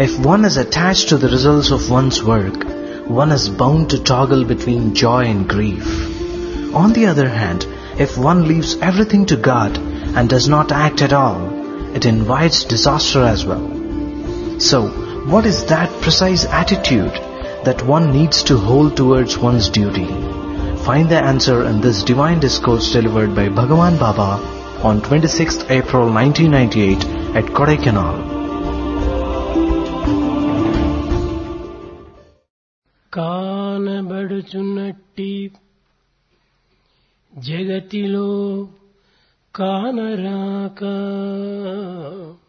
If one is attached to the results of one's work, one is bound to toggle between joy and grief. On the other hand, if one leaves everything to God and does not act at all, it invites disaster as well. So, what is that precise attitude that one needs to hold towards one's duty? Find the answer in this divine discourse delivered by Bhagavan Baba on 26th April 1998 at Kodaikanal. కానబడుచున్నట్టి జగతిలో కానరాక